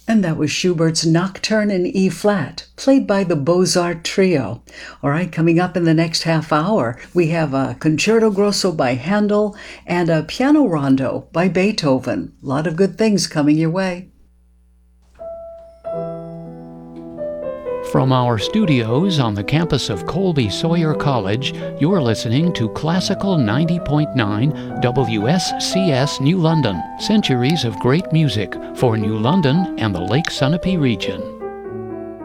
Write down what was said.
And that was Schubert's Nocturne in E-flat, played by the Beaux-Arts Trio. All right, coming up in the next half hour, we have a Concerto Grosso by Handel and a Piano Rondo by Beethoven. A lot of good things coming your way. From our studios on the campus of Colby Sawyer College, you're listening to Classical 90.9 WSCS New London. Centuries of great music for New London and the Lake Sunapee region.